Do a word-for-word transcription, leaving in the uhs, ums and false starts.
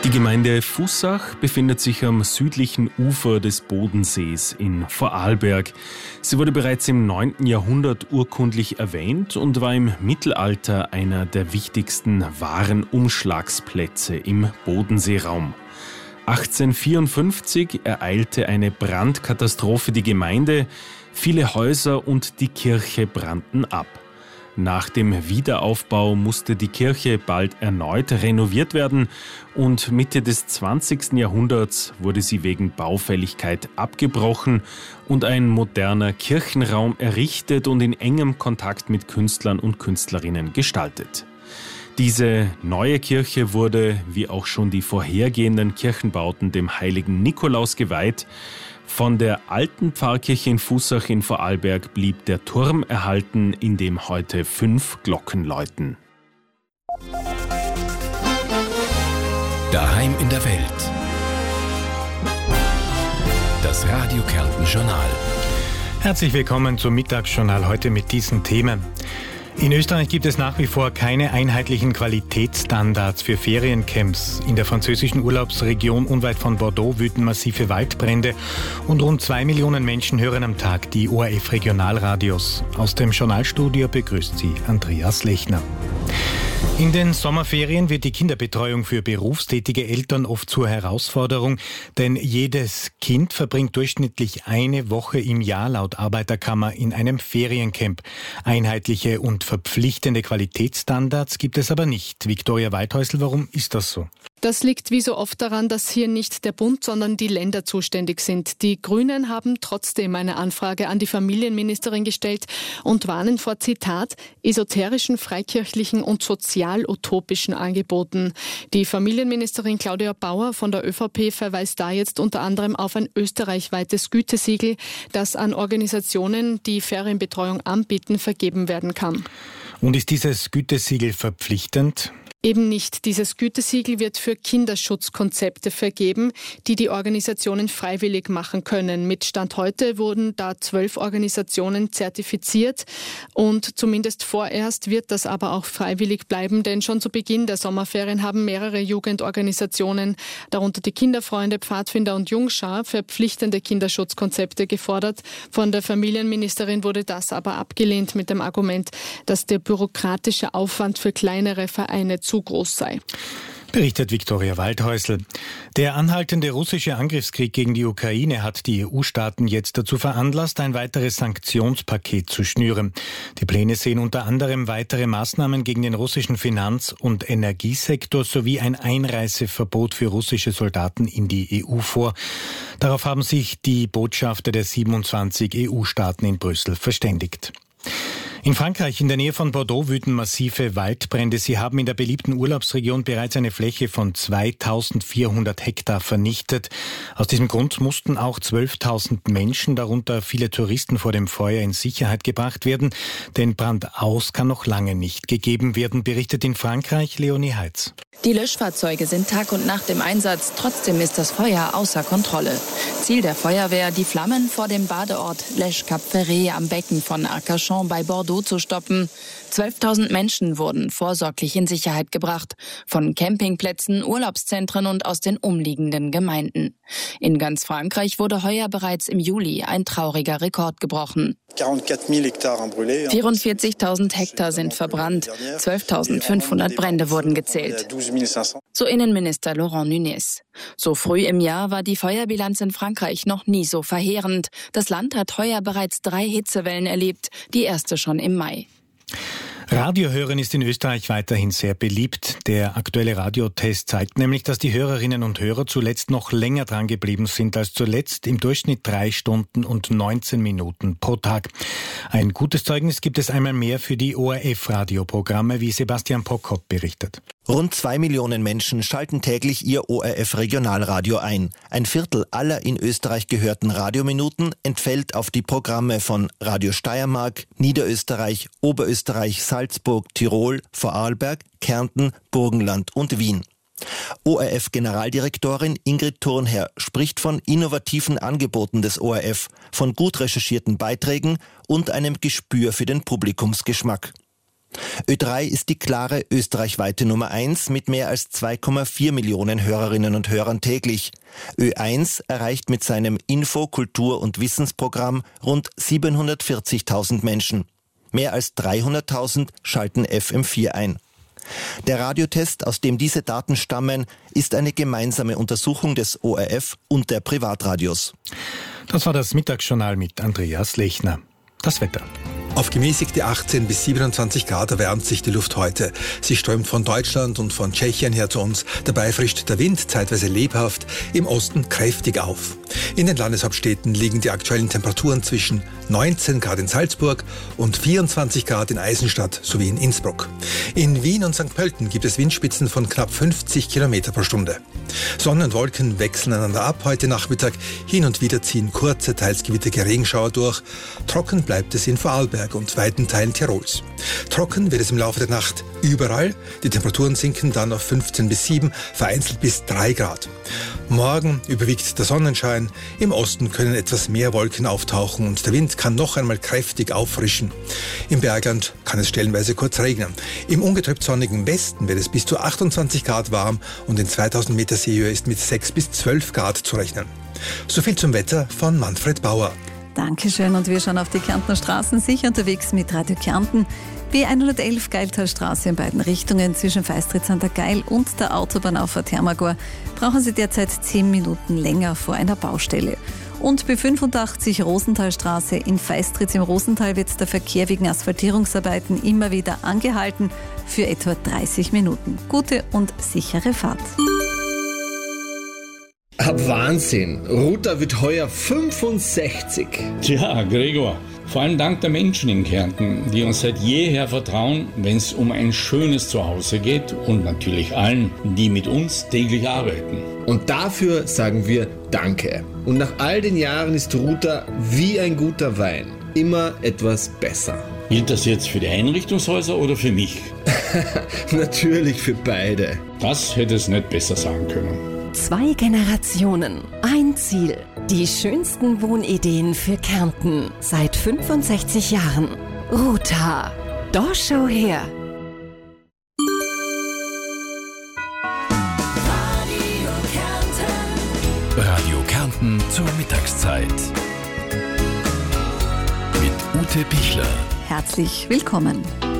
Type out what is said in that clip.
Die Gemeinde Fussach befindet sich am südlichen Ufer des Bodensees in Vorarlberg. Sie wurde bereits im neunten Jahrhundert urkundlich erwähnt und war im Mittelalter einer der wichtigsten Warenumschlagsplätze im Bodenseeraum. achtzehnhundertvierundfünfzig ereilte eine Brandkatastrophe die Gemeinde, viele Häuser und die Kirche brannten ab. Nach dem Wiederaufbau musste die Kirche bald erneut renoviert werden und Mitte des zwanzigsten Jahrhunderts wurde sie wegen Baufälligkeit abgebrochen und ein moderner Kirchenraum errichtet und in engem Kontakt mit Künstlern und Künstlerinnen gestaltet. Diese neue Kirche wurde, wie auch schon die vorhergehenden Kirchenbauten, dem heiligen Nikolaus geweiht. Von der alten Pfarrkirche in Fussach in Vorarlberg blieb der Turm erhalten, in dem heute fünf Glocken läuten. Daheim in der Welt. Das Radio Kärnten Journal. Herzlich willkommen zum Mittagsjournal heute mit diesen Themen. In Österreich gibt es nach wie vor keine einheitlichen Qualitätsstandards für Feriencamps. In der französischen Urlaubsregion unweit von Bordeaux wüten massive Waldbrände und rund zwei Millionen Menschen hören am Tag die O R F-Regionalradios. Aus dem Journalstudio begrüßt sie Andreas Lechner. In den Sommerferien wird die Kinderbetreuung für berufstätige Eltern oft zur Herausforderung, denn jedes Kind verbringt durchschnittlich eine Woche im Jahr laut Arbeiterkammer in einem Feriencamp. Einheitliche und verpflichtende Qualitätsstandards gibt es aber nicht. Viktoria Waldhäusl, warum ist das so? Das liegt wie so oft daran, dass hier nicht der Bund, sondern die Länder zuständig sind. Die Grünen haben trotzdem eine Anfrage an die Familienministerin gestellt und warnen vor, Zitat, esoterischen, freikirchlichen und sozial-utopischen Angeboten. Die Familienministerin Claudia Bauer von der ÖVP verweist da jetzt unter anderem auf ein österreichweites Gütesiegel, das an Organisationen, die Ferienbetreuung anbieten, vergeben werden kann. Und ist dieses Gütesiegel verpflichtend? Eben nicht. Dieses Gütesiegel wird für Kinderschutzkonzepte vergeben, die die Organisationen freiwillig machen können. Mit Stand heute wurden da zwölf Organisationen zertifiziert und zumindest vorerst wird das aber auch freiwillig bleiben, denn schon zu Beginn der Sommerferien haben mehrere Jugendorganisationen, darunter die Kinderfreunde, Pfadfinder und Jungschar, verpflichtende Kinderschutzkonzepte gefordert. Von der Familienministerin wurde das aber abgelehnt mit dem Argument, dass der bürokratische Aufwand für kleinere Vereine zu groß sei. Berichtet Viktoria Waldhäusl. Der anhaltende russische Angriffskrieg gegen die Ukraine hat die E U-Staaten jetzt dazu veranlasst, ein weiteres Sanktionspaket zu schnüren. Die Pläne sehen unter anderem weitere Maßnahmen gegen den russischen Finanz- und Energiesektor sowie ein Einreiseverbot für russische Soldaten in die E U vor. Darauf haben sich die Botschafter der siebenundzwanzig E U-Staaten in Brüssel verständigt. In Frankreich, in der Nähe von Bordeaux, wüten massive Waldbrände. Sie haben in der beliebten Urlaubsregion bereits eine Fläche von zweitausendvierhundert Hektar vernichtet. Aus diesem Grund mussten auch zwölftausend Menschen, darunter viele Touristen, vor dem Feuer in Sicherheit gebracht werden. Denn Brandaus kann noch lange nicht gegeben werden, berichtet in Frankreich Leonie Heitz. Die Löschfahrzeuge sind Tag und Nacht im Einsatz. Trotzdem ist das Feuer außer Kontrolle. Ziel der Feuerwehr, die Flammen vor dem Badeort Lèche Cap Ferret am Becken von Arcachon bei Bordeaux zu stoppen. zwölftausend Menschen wurden vorsorglich in Sicherheit gebracht. Von Campingplätzen, Urlaubszentren und aus den umliegenden Gemeinden. In ganz Frankreich wurde heuer bereits im Juli ein trauriger Rekord gebrochen. vierundvierzigtausend Hektar sind verbrannt, zwölftausendfünfhundert Brände wurden gezählt. So Innenminister Laurent Nunez. So früh im Jahr war die Feuerbilanz in Frankreich noch nie so verheerend. Das Land hat heuer bereits drei Hitzewellen erlebt, die erste schon im Mai. Radiohören ist in Österreich weiterhin sehr beliebt. Der aktuelle Radiotest zeigt nämlich, dass die Hörerinnen und Hörer zuletzt noch länger dran geblieben sind als zuletzt, im Durchschnitt drei Stunden und neunzehn Minuten pro Tag. Ein gutes Zeugnis gibt es einmal mehr für die O R F-Radioprogramme, wie Sebastian Prokop berichtet. Rund zwei Millionen Menschen schalten täglich ihr O R F-Regionalradio ein. Ein Viertel aller in Österreich gehörten Radiominuten entfällt auf die Programme von Radio Steiermark, Niederösterreich, Oberösterreich, Salzburg, Tirol, Vorarlberg, Kärnten, Burgenland und Wien. O R F-Generaldirektorin Ingrid Thurnherr spricht von innovativen Angeboten des O R F, von gut recherchierten Beiträgen und einem Gespür für den Publikumsgeschmack. Ö drei ist die klare österreichweite Nummer eins mit mehr als zwei Komma vier Millionen Hörerinnen und Hörern täglich. Ö eins erreicht mit seinem Info-, Kultur- und Wissensprogramm rund siebenhundertvierzigtausend Menschen. Mehr als dreihunderttausend schalten F M vier ein. Der Radiotest, aus dem diese Daten stammen, ist eine gemeinsame Untersuchung des O R F und der Privatradios. Das war das Mittagsjournal mit Andreas Lechner. Das Wetter. Auf gemäßigte achtzehn bis siebenundzwanzig Grad erwärmt sich die Luft heute. Sie strömt von Deutschland und von Tschechien her zu uns. Dabei frischt der Wind zeitweise lebhaft, im Osten kräftig auf. In den Landeshauptstädten liegen die aktuellen Temperaturen zwischen neunzehn Grad in Salzburg und vierundzwanzig Grad in Eisenstadt sowie in Innsbruck. In Wien und Sankt Pölten gibt es Windspitzen von knapp fünfzig Kilometer pro Stunde. Sonne und Wolken wechseln einander ab heute Nachmittag. Hin und wieder ziehen kurze, teils gewitterige Regenschauer durch. Trocken bleibt es in Vorarlberg und weiten Teilen Tirols. Trocken wird es im Laufe der Nacht überall. Die Temperaturen sinken dann auf fünfzehn bis sieben, vereinzelt bis drei Grad. Morgen überwiegt der Sonnenschein. Im Osten können etwas mehr Wolken auftauchen und der Wind kann noch einmal kräftig auffrischen. Im Bergland kann es stellenweise kurz regnen. Im ungetrübt sonnigen Westen wird es bis zu achtundzwanzig Grad warm und in zweitausend Meter Seehöhe ist mit sechs bis zwölf Grad zu rechnen. Soviel zum Wetter von Manfred Bauer. Dankeschön, und wir schauen auf die Kärntner Straßen, sicher unterwegs mit Radio Kärnten. B hundertelf Geiltalstraße in beiden Richtungen zwischen Feistritz an der Geil und der Autobahnauffahrt Hermagor brauchen Sie derzeit zehn Minuten länger vor einer Baustelle. Und B fünfundachtzig Rosenthalstraße in Feistritz im Rosental wird der Verkehr wegen Asphaltierungsarbeiten immer wieder angehalten für etwa dreißig Minuten. Gute und sichere Fahrt. Wahnsinn! Ruta wird heuer fünfundsechzig. Tja, Gregor, vor allem dank der Menschen in Kärnten, die uns seit jeher vertrauen, wenn es um ein schönes Zuhause geht, und natürlich allen, die mit uns täglich arbeiten. Und dafür sagen wir Danke. Und nach all den Jahren ist Ruta wie ein guter Wein immer etwas besser. Gilt das jetzt für die Einrichtungshäuser oder für mich? Natürlich für beide. Das hätte es nicht besser sagen können. Zwei Generationen, ein Ziel. Die schönsten Wohnideen für Kärnten seit fünfundsechzig Jahren. Ruta. Da schau her. Radio Kärnten. Radio Kärnten zur Mittagszeit. Mit Ute Pichler. Herzlich willkommen.